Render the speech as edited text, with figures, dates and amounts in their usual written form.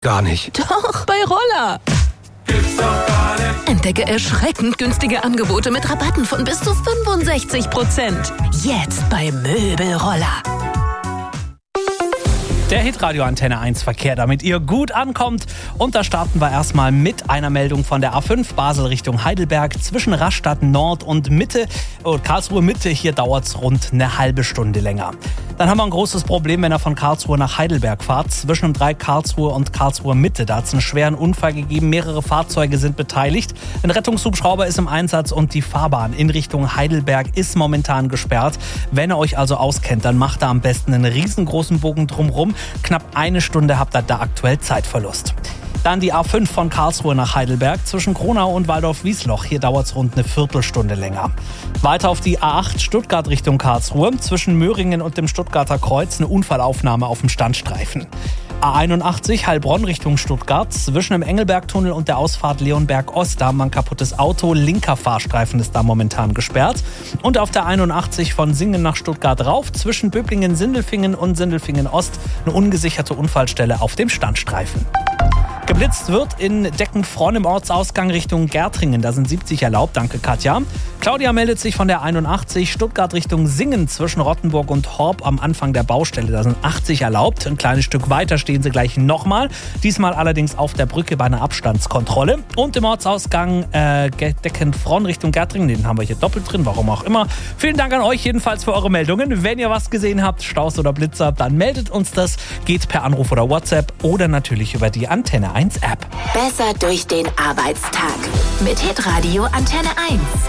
Gar nicht. Doch, bei Roller. Gibt's doch gar nicht. Entdecke erschreckend günstige Angebote mit Rabatten von bis zu 65%. Jetzt bei Möbelroller. Der Hitradio Antenne 1 Verkehr, damit ihr gut ankommt. Und da starten wir erstmal mit einer Meldung von der A5 Basel Richtung Heidelberg zwischen Rastatt Nord und Mitte. Karlsruhe Mitte, hier dauert es rund eine halbe Stunde länger. Dann haben wir ein großes Problem, wenn ihr von Karlsruhe nach Heidelberg fahrt. Zwischen dem Dreieck Karlsruhe und Karlsruhe Mitte. Da hat es einen schweren Unfall gegeben. Mehrere Fahrzeuge sind beteiligt. Ein Rettungshubschrauber ist im Einsatz und die Fahrbahn in Richtung Heidelberg ist momentan gesperrt. Wenn ihr euch also auskennt, dann macht da am besten einen riesengroßen Bogen drumherum. Knapp eine Stunde habt ihr da aktuell Zeitverlust. Dann die A5 von Karlsruhe nach Heidelberg zwischen Kronau und Waldorf-Wiesloch. Hier dauert es rund eine Viertelstunde länger. Weiter auf die A8 Stuttgart Richtung Karlsruhe. Zwischen Möhringen und dem Stuttgarter Kreuz eine Unfallaufnahme auf dem Standstreifen. A81 Heilbronn Richtung Stuttgart. Zwischen dem Engelbergtunnel und der Ausfahrt Leonberg Ost. Da haben wir ein kaputtes Auto. Linker Fahrstreifen ist da momentan gesperrt. Und auf der 81 von Singen nach Stuttgart rauf. Zwischen Böblingen-Sindelfingen und Sindelfingen-Ost eine ungesicherte Unfallstelle auf dem Standstreifen. Geblitzt wird in Deckenfronn im Ortsausgang Richtung Gärtringen. Da sind 70 erlaubt. Danke, Katja. Claudia meldet sich von der 81 Stuttgart Richtung Singen zwischen Rottenburg und Horb am Anfang der Baustelle. Da sind 80 erlaubt. Ein kleines Stück weiter stehen sie gleich nochmal. Diesmal allerdings auf der Brücke bei einer Abstandskontrolle. Und im Ortsausgang Deckenfronn Richtung Gärtringen. Den haben wir hier doppelt drin, warum auch immer. Vielen Dank an euch jedenfalls für eure Meldungen. Wenn ihr was gesehen habt, Staus oder Blitzer, dann meldet uns das. Geht per Anruf oder WhatsApp oder natürlich über die Antenne 1 App. Besser durch den Arbeitstag mit Hitradio Antenne 1.